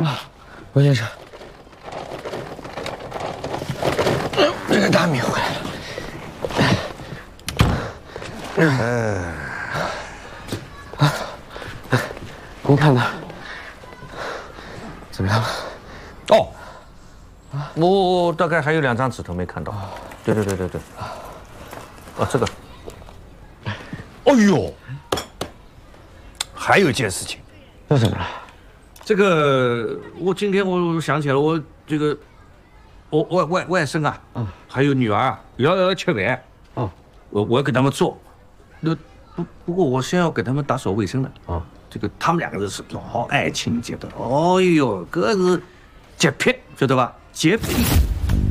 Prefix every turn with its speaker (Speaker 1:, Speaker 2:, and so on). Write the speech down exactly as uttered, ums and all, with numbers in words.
Speaker 1: 啊，罗先生，这个大米回来了。嗯，啊，您看呢？怎么样了？
Speaker 2: 哦，我我大概还有两张纸头没看到。对对对对对。哦，这个。哦呦，还有一件事情。
Speaker 1: 又怎么了？
Speaker 2: 这个，我今天我想起来，我这个，我外外外甥啊，嗯，还有女儿啊，要要吃饭，哦，我我要给他们做，那不不过我先要给他们打扫卫生的啊。这个他们两个人是老爱清洁的，哦呦，这是洁癖，晓得吧？洁癖。